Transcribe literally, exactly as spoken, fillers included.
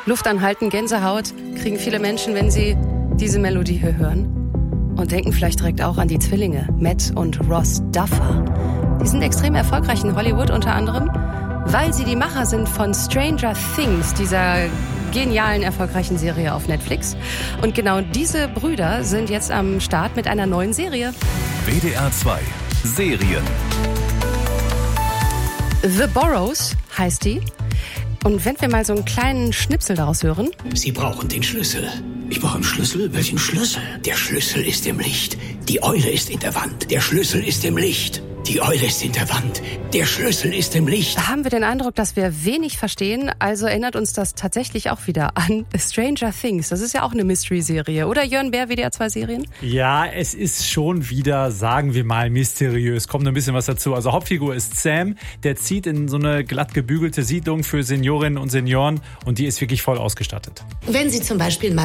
Luft anhalten, Gänsehaut kriegen viele Menschen, wenn sie diese Melodie hier hören. Und denken vielleicht direkt auch an die Zwillinge, Matt und Ross Duffer. Die sind extrem erfolgreich in Hollywood unter anderem, weil sie die Macher sind von Stranger Things, dieser genialen, erfolgreichen Serie auf Netflix. Und genau diese Brüder sind jetzt am Start mit einer neuen Serie. W D R zwei Serien. The Burrows heißt die. Und wenn wir mal so einen kleinen Schnipsel daraus hören. Sie brauchen den Schlüssel. Ich brauche einen Schlüssel? Welchen Schlüssel? Der Schlüssel ist im Licht. Die Eule ist in der Wand. Der Schlüssel ist im Licht. Die Eule ist in der Wand. Der Schlüssel ist im Licht. Da haben wir den Eindruck, dass wir wenig verstehen. Also erinnert uns das tatsächlich auch wieder an Stranger Things. Das ist ja auch eine Mystery-Serie. Oder Jörn Bär, W D R zwei Serien? Ja, es ist schon wieder, sagen wir mal, mysteriös. Kommt noch ein bisschen was dazu. Also Hauptfigur ist Sam. Der zieht in so eine glatt gebügelte Siedlung für Seniorinnen und Senioren. Und die ist wirklich voll ausgestattet. Wenn Sie zum Beispiel mal